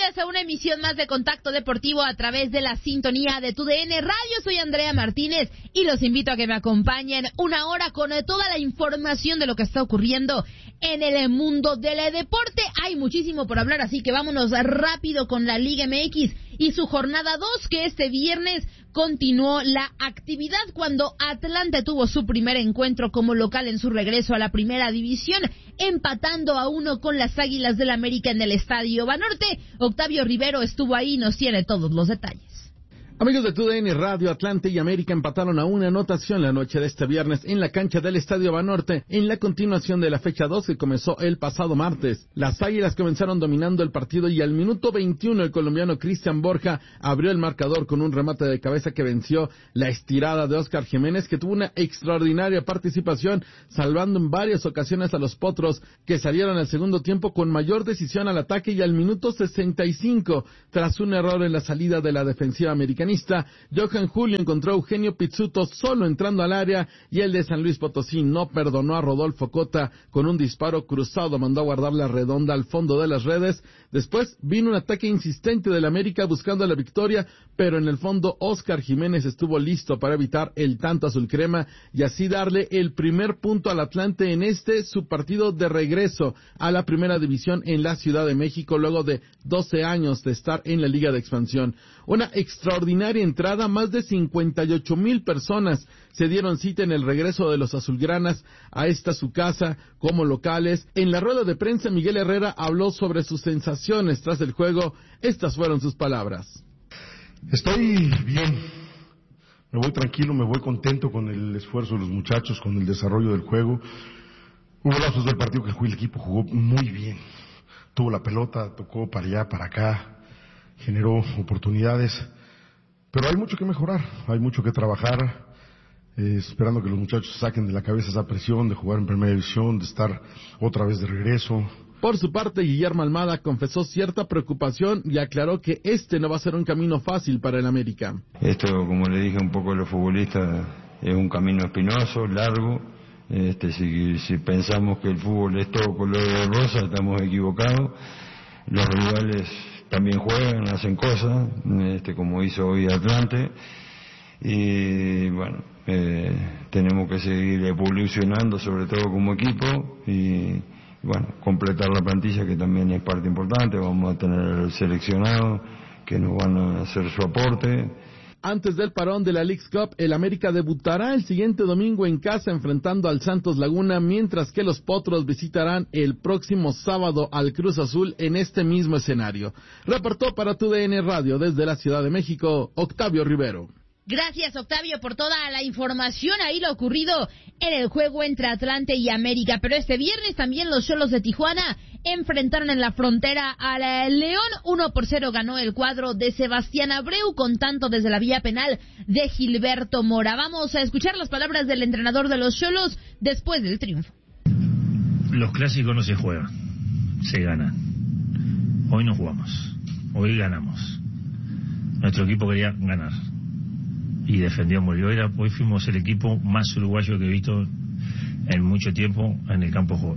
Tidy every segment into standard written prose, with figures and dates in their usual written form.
bienvenidas a una emisión más de Contacto Deportivo a través de la sintonía de TUDN Radio. Soy Andrea Martínez y los invito a que me acompañen una hora con toda la información de lo que está ocurriendo en el mundo del deporte. Hay muchísimo por hablar, así que vámonos rápido con la Liga MX y su jornada 2, que este viernes continuó la actividad cuando Atlante tuvo su primer encuentro como local en su regreso a la primera división, empatando a 1 con las Águilas del América en el Estadio Banorte. Octavio Rivero estuvo ahí y nos tiene todos los detalles. Amigos de TUDN Radio, Atlante y América empataron a una anotación la noche de este viernes en la cancha del Estadio Banorte, en la continuación de la fecha 2 que comenzó el pasado martes. Las Águilas comenzaron dominando el partido y al minuto 21 el colombiano Cristian Borja abrió el marcador con un remate de cabeza que venció la estirada de Óscar Jiménez, que tuvo una extraordinaria participación, salvando en varias ocasiones a los Potros, que salieron al segundo tiempo con mayor decisión al ataque, y al minuto 65, tras un error en la salida de la defensiva americana, Johan Julio encontró a Eugenio Pizzuto solo entrando al área, y el de San Luis Potosí no perdonó a Rodolfo Cota con un disparo cruzado, mandó a guardar la redonda al fondo de las redes. Después vino un ataque insistente del América buscando la victoria, pero en el fondo Óscar Jiménez estuvo listo para evitar el tanto azulcrema y así darle el primer punto al Atlante en su partido de regreso a la primera división en la Ciudad de México, luego de 12 años de estar en la Liga de Expansión. Una extraordinaria entrada, más de 58,000 personas se dieron cita en el regreso de los azulgranas a su casa como locales. En la rueda de prensa, Miguel Herrera habló sobre sus sensaciones tras el juego. Estas fueron sus palabras. Estoy bien, me voy tranquilo, me voy contento con el esfuerzo de los muchachos, con el desarrollo del juego. Hubo lapsos del partido que el equipo jugó muy bien, tuvo la pelota, tocó para allá, para acá, generó oportunidades, pero hay mucho que mejorar, hay mucho que trabajar, esperando que los muchachos saquen de la cabeza esa presión de jugar en primera división, de estar otra vez de regreso. Por su parte, Guillermo Almada confesó cierta preocupación y aclaró que no va a ser un camino fácil para el América. Esto, como le dije un poco a los futbolistas, es un camino espinoso, largo. Si pensamos que el fútbol es todo color de rosa, estamos equivocados. Los rivales también juegan, hacen cosas, como hizo hoy Atlante. Y bueno, tenemos que seguir evolucionando, sobre todo como equipo, y bueno, completar la plantilla, que también es parte importante. Vamos a tener seleccionados que nos van a hacer su aporte. Antes del parón de la Leagues Cup, el América debutará el siguiente domingo en casa enfrentando al Santos Laguna, mientras que los Potros visitarán el próximo sábado al Cruz Azul en este mismo escenario. Reportó para TUDN Radio desde la Ciudad de México, Octavio Rivero. Gracias, Octavio, por toda la información. Ahí lo ocurrido en el juego entre Atlante y América. Pero este viernes también los Xolos de Tijuana enfrentaron en la frontera al León. 1-0 ganó el cuadro de Sebastián Abreu con tanto desde la vía penal de Gilberto Mora. Vamos a escuchar las palabras del entrenador de los Xolos después del triunfo. Los clásicos no se juegan, se ganan. Hoy no jugamos, hoy ganamos. Nuestro equipo quería ganar y defendió muy bien. Hoy fuimos el equipo más uruguayo que he visto en mucho tiempo en el campo de juego.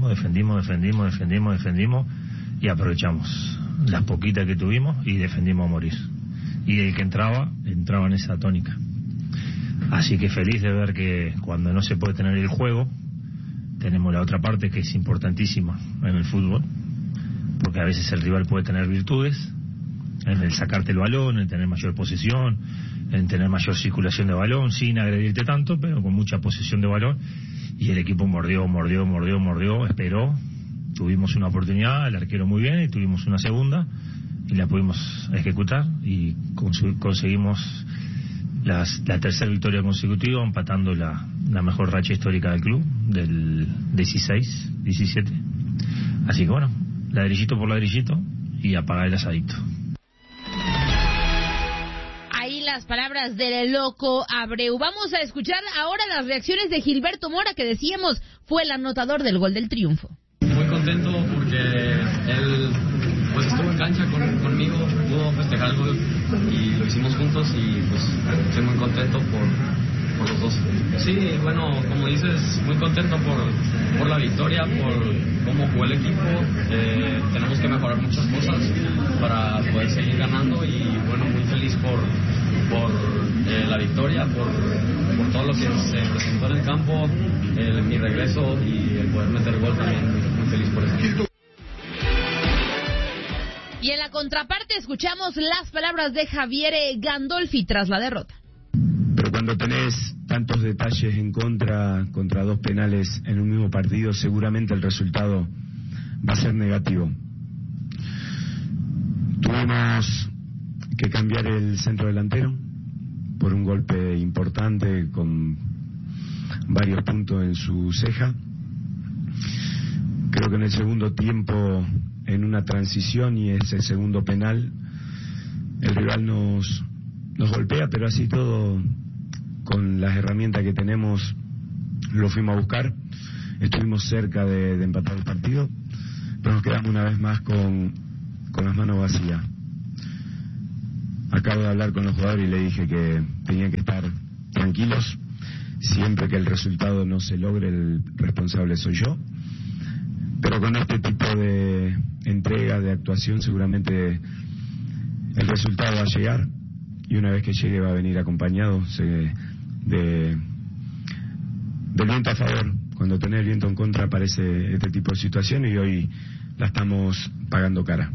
Defendimos y aprovechamos las poquitas que tuvimos y defendimos a morir. Y el que entraba en esa tónica. Así que feliz de ver que cuando no se puede tener el juego, tenemos la otra parte que es importantísima en el fútbol, porque a veces el rival puede tener virtudes en el sacarte el balón, en tener mayor posesión, en tener mayor circulación de balón, sin agredirte tanto, pero con mucha posesión de balón. Y el equipo mordió, esperó, tuvimos una oportunidad, el arquero muy bien, y tuvimos una segunda, y la pudimos ejecutar, y conseguimos la tercera victoria consecutiva, empatando la mejor racha histórica del club, del 16-17. Así que bueno, ladrillito por ladrillito, y apagar el asadito. Las palabras del loco Abreu. Vamos a escuchar ahora las reacciones de Gilberto Mora, que decíamos fue el anotador del gol del triunfo. Muy contento porque él pues estuvo en cancha conmigo, pudo festejar el gol y lo hicimos juntos, y pues estoy muy contento los dos. Sí, bueno, como dices, muy contento por la victoria, por cómo jugó el equipo. Tenemos que mejorar muchas cosas para poder seguir ganando y bueno, muy feliz por la victoria, por todo lo que se presentó en el campo, mi regreso y el poder meter gol también, muy feliz por eso. Y en la contraparte escuchamos las palabras de Javier Gandolfi tras la derrota. Pero cuando tenés tantos detalles en contra 2 penales en un mismo partido, seguramente el resultado va a ser negativo. Tuvimos que cambiar el centro delantero por un golpe importante con varios puntos en su ceja. Creo que en el segundo tiempo, en una transición y ese segundo penal, el rival nos golpea, pero así todo, con las herramientas que tenemos, lo fuimos a buscar. Estuvimos cerca de empatar el partido, pero nos quedamos una vez más con las manos vacías. Acabo de hablar con los jugadores y le dije que tenían que estar tranquilos. Siempre que el resultado no se logre, el responsable soy yo. Pero con este tipo de entrega, de actuación, seguramente el resultado va a llegar. Y una vez que llegue va a venir acompañado del viento a favor. Cuando tenés el viento en contra aparece este tipo de situaciones y hoy la estamos pagando cara.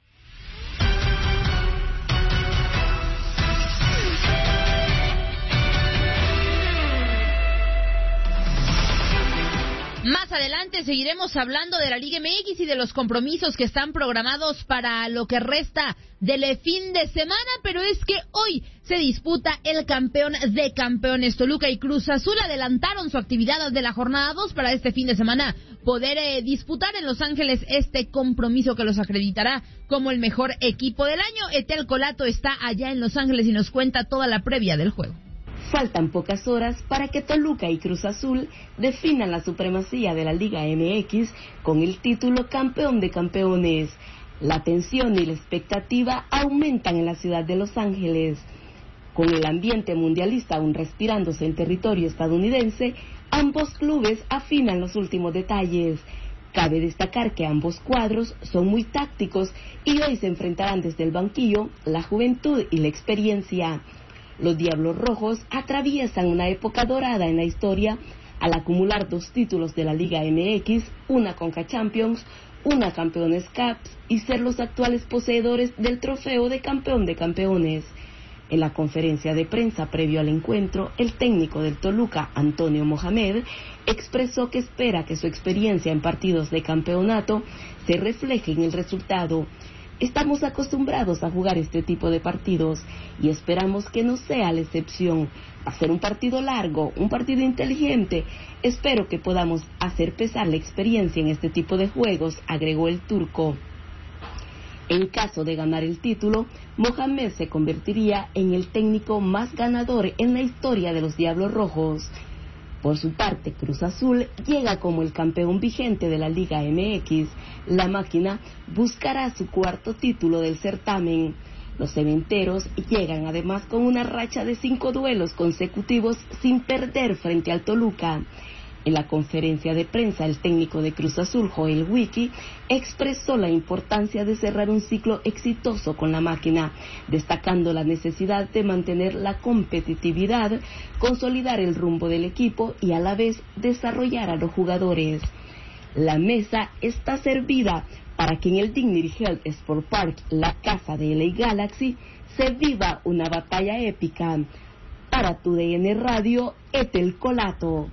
Más adelante seguiremos hablando de la Liga MX y de los compromisos que están programados para lo que resta del fin de semana, pero es que hoy se disputa el campeón de campeones. Toluca y Cruz Azul adelantaron su actividad de la jornada 2 para este fin de semana poder disputar en Los Ángeles este compromiso que los acreditará como el mejor equipo del año. Etel Colato está allá en Los Ángeles y nos cuenta toda la previa del juego. Faltan pocas horas para que Toluca y Cruz Azul definan la supremacía de la Liga MX con el título campeón de campeones. La tensión y la expectativa aumentan en la ciudad de Los Ángeles. Con el ambiente mundialista aún respirándose en territorio estadounidense, ambos clubes afinan los últimos detalles. Cabe destacar que ambos cuadros son muy tácticos y hoy se enfrentarán desde el banquillo la juventud y la experiencia. Los Diablos Rojos atraviesan una época dorada en la historia al acumular 2 títulos de la Liga MX, una Conca Champions, una Campeones Cup y ser los actuales poseedores del trofeo de campeón de campeones. En la conferencia de prensa previo al encuentro, el técnico del Toluca, Antonio Mohamed, expresó que espera que su experiencia en partidos de campeonato se refleje en el resultado. Estamos acostumbrados a jugar este tipo de partidos y esperamos que no sea la excepción. Va a ser un partido largo, un partido inteligente. Espero que podamos hacer pesar la experiencia en este tipo de juegos, agregó el turco. En caso de ganar el título, Mohamed se convertiría en el técnico más ganador en la historia de los Diablos Rojos. Por su parte, Cruz Azul llega como el campeón vigente de la Liga MX. La máquina buscará su 4º título del certamen. Los cementeros llegan además con una racha de 5 duelos consecutivos sin perder frente al Toluca. En la conferencia de prensa, el técnico de Cruz Azul, Joel Wiki, expresó la importancia de cerrar un ciclo exitoso con la máquina, destacando la necesidad de mantener la competitividad, consolidar el rumbo del equipo y a la vez desarrollar a los jugadores. La mesa está servida para que en el Dignity Health Sport Park, la casa de LA Galaxy, se viva una batalla épica. Para TUDN Radio, Etel Colato.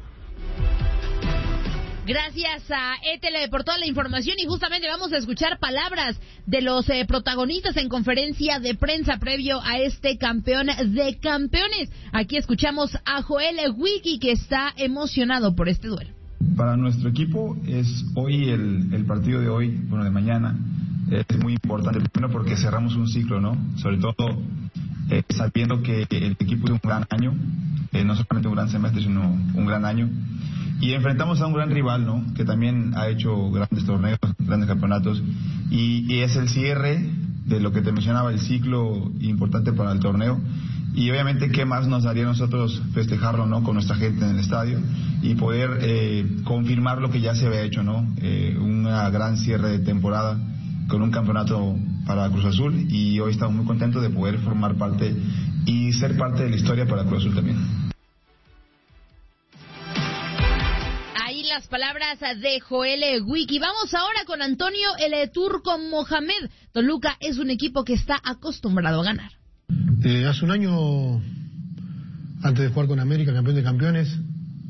Gracias a Etel por toda la información y justamente vamos a escuchar palabras de los protagonistas en conferencia de prensa previo a este campeón de campeones. Aquí escuchamos a Joel Wiki, que está emocionado por este duelo. Para nuestro equipo es hoy el partido de hoy, bueno, de mañana, es muy importante, primero porque cerramos un ciclo, ¿no? Sobre todo sabiendo que el equipo tiene un gran año, no solamente un gran semestre, sino un gran año. Y enfrentamos a un gran rival, ¿no? Que también ha hecho grandes torneos, grandes campeonatos. Y es el cierre de lo que te mencionaba, el ciclo importante para el torneo. y obviamente qué más nos haría a nosotros festejarlo, ¿no? Con nuestra gente en el estadio y poder confirmar lo que ya se había hecho, ¿no? Una gran cierre de temporada con un campeonato para Cruz Azul, y hoy estamos muy contentos de poder formar parte y ser parte de la historia para Cruz Azul también. Ahí las palabras de Joel Wiki. Vamos ahora con Antonio el Turco Mohamed. Toluca es un equipo que está acostumbrado a ganar. Hace un año, antes de jugar con América, campeón de campeones,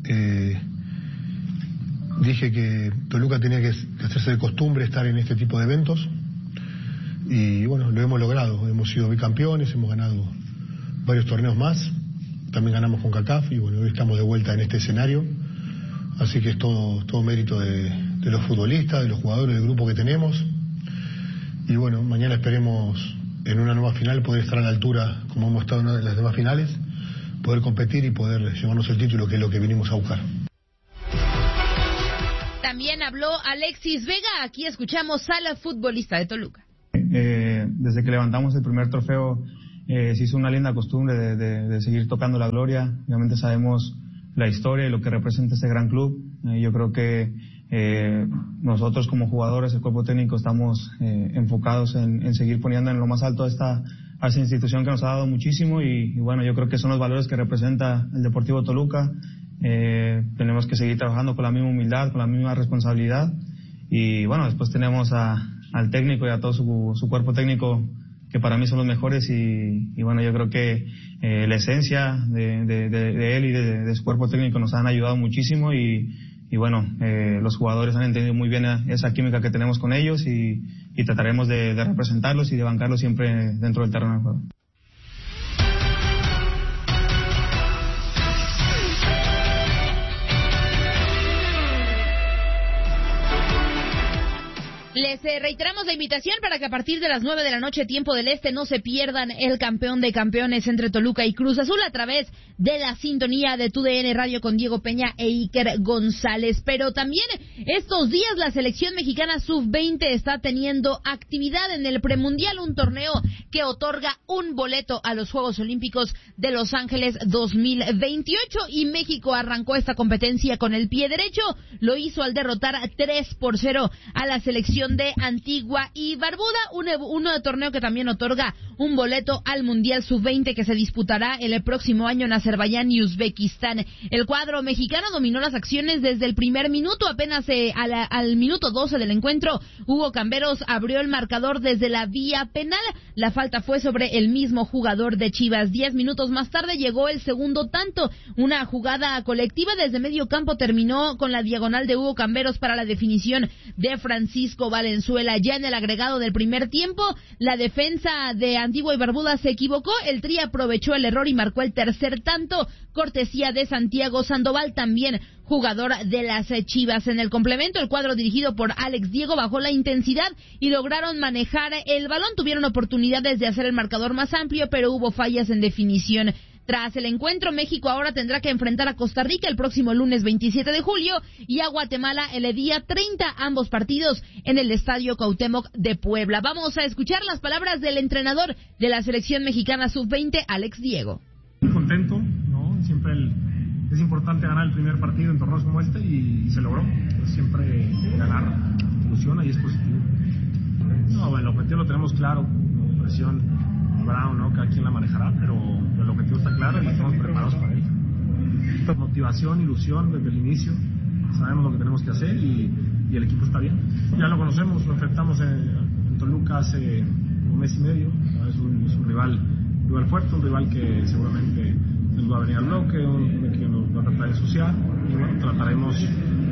dije que Toluca tenía que hacerse de costumbre estar en este tipo de eventos, y bueno, lo hemos logrado. Hemos sido bicampeones, hemos ganado varios torneos más, también ganamos con CONCACAF, y bueno, hoy estamos de vuelta en este escenario, así que es todo mérito de los futbolistas, de los jugadores, del grupo que tenemos, y bueno, mañana esperemos en una nueva final poder estar a la altura como hemos estado en las demás finales, poder competir y poder llevarnos el título, que es lo que vinimos a buscar. También habló Alexis Vega. Aquí escuchamos a la futbolista de Toluca. Desde que levantamos el primer trofeo se hizo una linda costumbre de seguir tocando la gloria. Obviamente sabemos la historia y lo que representa este gran club. Yo creo que nosotros como jugadores, el cuerpo técnico, estamos enfocados en seguir poniendo en lo más alto a esta institución que nos ha dado muchísimo, y bueno, yo creo que son los valores que representa el Deportivo Toluca. Tenemos que seguir trabajando con la misma humildad, con la misma responsabilidad, y bueno, después tenemos al técnico y a todo su cuerpo técnico, que para mí son los mejores, y bueno, yo creo que la esencia de él y de su cuerpo técnico nos han ayudado muchísimo, y bueno, los jugadores han entendido muy bien esa química que tenemos con ellos, y trataremos de representarlos y de bancarlos siempre dentro del terreno de juego. Les reiteramos la invitación para que a partir de las 9 de la noche, tiempo del este, no se pierdan el campeón de campeones entre Toluca y Cruz Azul a través de la sintonía de TUDN Radio con Diego Peña e Iker González. Pero también estos días la selección mexicana sub-20 está teniendo actividad en el premundial, un torneo que otorga un boleto a los Juegos Olímpicos de Los Ángeles 2028, y México arrancó esta competencia con el pie derecho. Lo hizo al derrotar 3-0 a la selección de Antigua y Barbuda, un torneo que también otorga un boleto al Mundial Sub-20 que se disputará el próximo año en Azerbaiyán y Uzbekistán. El cuadro mexicano dominó las acciones desde el primer minuto. Apenas al minuto 12 del encuentro, Hugo Camberos abrió el marcador desde la vía penal. La falta fue sobre el mismo jugador de Chivas. 10 minutos más tarde llegó el segundo tanto. Una jugada colectiva desde medio campo terminó con la diagonal de Hugo Camberos para la definición de Francisco Valenzuela. Ya en el agregado del primer tiempo, la defensa de Antigua y Barbuda se equivocó. El Tri aprovechó el error y marcó el tercer tanto, cortesía de Santiago Sandoval, también jugador de las Chivas. En el complemento, el cuadro dirigido por Alex Diego bajó la intensidad y lograron manejar el balón. Tuvieron oportunidades de hacer el marcador más amplio, pero hubo fallas en definición. Tras el encuentro, México ahora tendrá que enfrentar a Costa Rica el próximo lunes 27 de julio y a Guatemala el día 30, ambos partidos en el Estadio Cuauhtémoc de Puebla. Vamos a escuchar las palabras del entrenador de la selección mexicana sub-20, Alex Diego. Muy contento, ¿no? Siempre es importante ganar el primer partido en torneos como este, y se logró. Pues siempre ganar ilusiona y es positivo. No, el objetivo lo tenemos claro, presión habrá o no, cada quien la manejará, pero el objetivo está claro y estamos preparados para él. Motivación, ilusión desde el inicio, sabemos lo que tenemos que hacer y el equipo está bien. Ya lo conocemos, lo enfrentamos en Toluca hace un mes y medio. Es un rival fuerte, un rival que seguramente nos va a venir al bloque, un que nos va a tratar de ensuciar, y bueno, trataremos